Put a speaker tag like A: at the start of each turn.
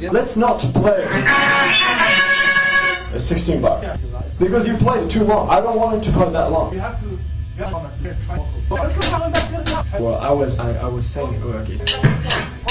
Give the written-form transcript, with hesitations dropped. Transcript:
A: Let's not play a 16 bar. Because you played it too long. I don't want it to play that long.
B: You have to get on a straight track.
A: Well, I was saying, okay.